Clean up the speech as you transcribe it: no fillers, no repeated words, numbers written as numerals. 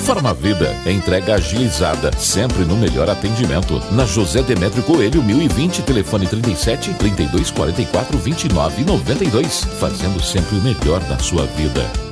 Farmavida, entrega agilizada, sempre no melhor atendimento. Na José Demétrio Coelho, 1020, telefone 37 32 44 29 92. Fazendo sempre o melhor na sua vida.